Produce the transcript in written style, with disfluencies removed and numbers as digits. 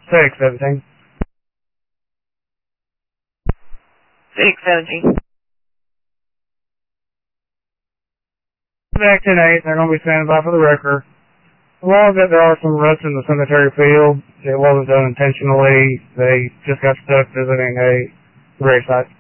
617. 617. Back 10-8, they're going to be standing by for the wrecker. As long as there are some ruts in the cemetery field, it wasn't done intentionally. They just got stuck visiting a gravesite.